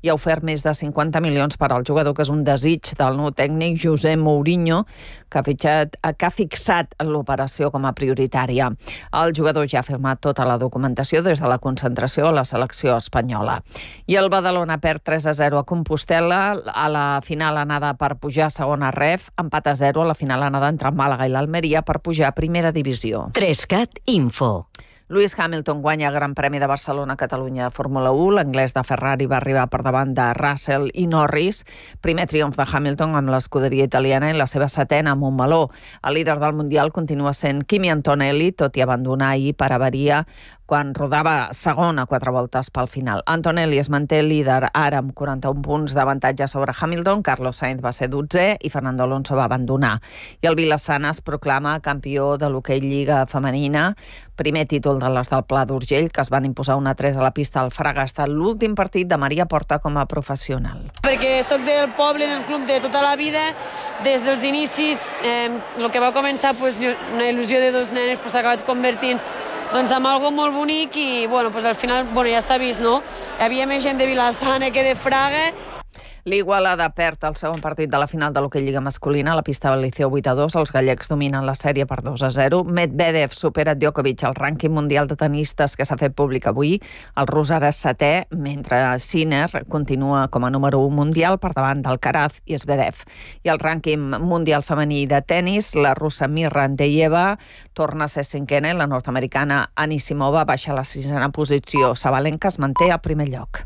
i ha ofert més de 50 milions per al jugador, que és un desig del nou tècnic José Mourinho, que ha fixat l'operació com a prioritària. El jugador ja ha firmat tota la documentació des de la concentració a la selecció espanyola. I el Badalona perd 3-0 a Compostel·la a la final anada per pujar a segona ref, empat a 0 a la final anada entre Màlaga i l'Almeria per pujar a primera divisió. 3CAT Info. Lewis Hamilton guanya el Gran Premi de Barcelona-Catalunya de Fórmula 1. L'anglès de Ferrari va arribar per davant de Russell i Norris. Primer triomf de Hamilton amb l'escuderia italiana i la seva setena a Montmeló. El líder del Mundial continua sent Kimi Antonelli, tot i abandonar ahir per avaria quan rodava segon a 4 voltes pel final. Antonelli es manté líder ara amb 41 punts d'avantatge sobre Hamilton, Carlos Sainz va ser 12è i Fernando Alonso va abandonar. I el Vilassana es proclama campió de l'hoquei Lliga femenina, primer títol de les del Pla d'Urgell, que es van imposar 1-3 a la pista al Fraga. Ha estat l'últim partit de Maria Porta com a professional. Perquè soc del poble, del club de tota la vida, des dels inicis, el que va començar una il·lusió de dos nenes s'ha acabat convertint en algo molt bonic i al final ja s'ha vist, no? Hi havia més gent de Vilassana que de Fraga. L'Igualada perd el segon partit de la final de l'hoquei Lliga masculina a la pista del Liceo 8-2. Els gallecs dominen la sèrie per 2-0. Medvedev supera Djokovic al rànquing mundial de tenistes que s'ha fet públic avui. El rus ara és 7è, mentre Sinner continua com a número 1 mundial per davant d'Alcaraz i Zverev. I el rànquing mundial femení de tenis, la russa Mirra Andreeva torna a ser 5è i la nord-americana Anisimova baixa a la 6a posició. Sabalenka es manté al primer lloc.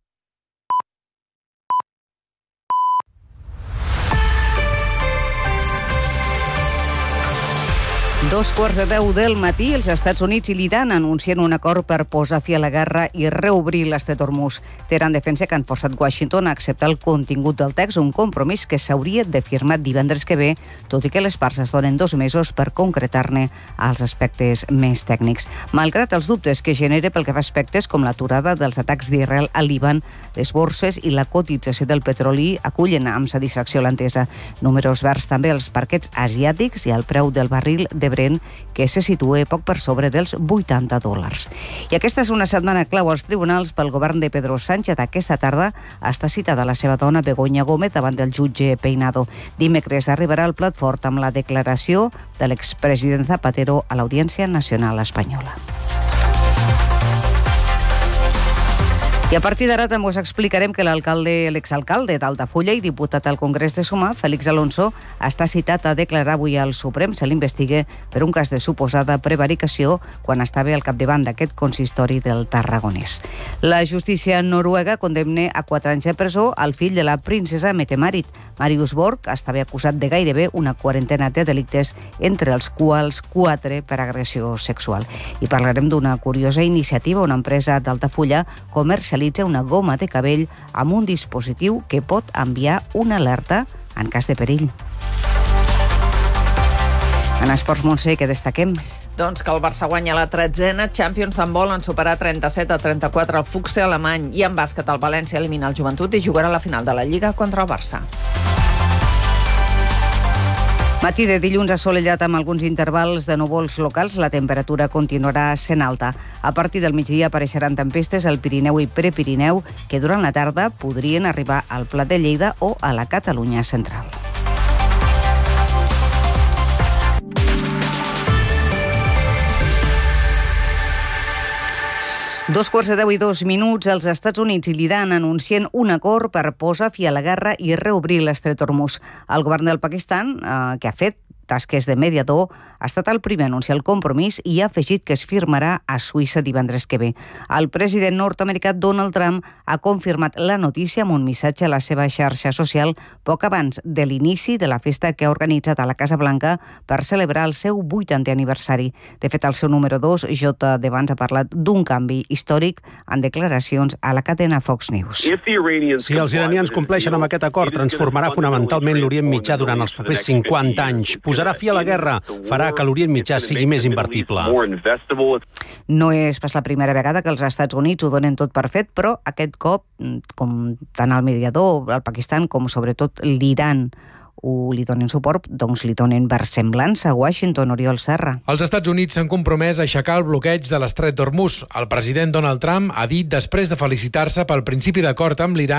2:15 del matí, els Estats Units i l'Iran anuncien un acord per posar fi a la guerra i reobrir l'Estret d'Hormuz. Teheran defensa que han forçat Washington a acceptar el contingut del text, un compromís que s'hauria de firmar divendres que ve, tot i que les parts es donen 2 mesos per concretar-ne els aspectes més tècnics. Malgrat els dubtes que genera pel que fa a aspectes com l'aturada dels atacs d'Israel al Líban, les borses i la cotització del petroli acullen amb satisfacció l'entesa. Números verds també als parquets asiàtics i al preu del barril de Brent, que se situa poc per sobre dels $80. I aquesta és una setmana clau als tribunals pel govern de Pedro Sánchez. Aquesta tarda està citada la seva dona Begoña Gómez davant del jutge Peinado. Dimecres arribarà al plat fort amb la declaració de l'expresident Zapatero a l'Audiència Nacional Espanyola. I a partir d'ara també us explicarem que l'exalcalde d'Altafulla i diputat al Congrés de Sumar, Félix Alonso, està citat a declarar avui al Suprem. Se l'investiga per un cas de suposada prevaricació quan estava al capdavant d'aquest consistori del Tarragonès. La justícia noruega condemna a 4 anys de presó al fill de la princesa Mette-Marit. Marius Borg estava acusat de gairebé una quarantena de delictes, entre els quals 4 per agressió sexual. I parlarem d'una curiosa iniciativa. Una empresa d'Altafulla comercialitza una goma de cabell amb un dispositiu que pot enviar una alerta en cas de perill. En esports, Montse, què destaquem? Doncs que el Barça guanya la 13a Champions d'handbol en superar 37-34 al Fuxe alemany, i en bàsquet el València elimina el Joventut i jugarà la final de la Lliga contra el Barça. Matí de dilluns assolellat amb alguns intervals de núvols locals, la temperatura continuarà sent alta. A partir del migdia apareixeran tempestes al Pirineu i Prepirineu que durant la tarda podrien arribar al Plat de Lleida o a la Catalunya central. Dos quarts de 10:02, els Estats Units i l'Iran anuncien un acord per posar fi a la guerra i reobrir l'Estret d'Hormuz. El govern del Pakistan, que ha fet tasques de mediador, ha estat el primer a anunciar el compromís i ha afegit que es firmarà a Suïssa divendres que ve. El president nord-americà Donald Trump ha confirmat la notícia amb un missatge a la seva xarxa social poc abans de l'inici de la festa que ha organitzat a la Casa Blanca per celebrar el seu 80è aniversari. De fet, el seu número 2, J. Vance, ha parlat d'un canvi històric en declaracions a la cadena Fox News. Si els iranians compleixen amb aquest acord, transformarà fonamentalment l'Orient Mitjà durant els propers 50 anys. Posarà fi a la guerra, farà que l'Orient Mitjà sigui més invertible. No és pas la primera vegada que els Estats Units ho donen tot per fet, però aquest cop, com tant el mediador, el Pakistan, com sobretot l'Iran, li donen suport, doncs li donen versemblança a Washington. Oriol Serra. Els Estats Units s'han compromès a aixecar el bloqueig de l'Estret d'Hormuz. El president Donald Trump ha dit, després de felicitar-se pel principi d'acord amb l'Iran,